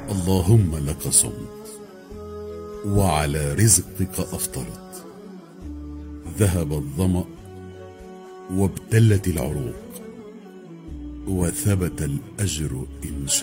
اللهم لك صمت وعلى رزقك أفطرت. ذهب الظمأ وابتلت العروق وثبت الأجر إن شاء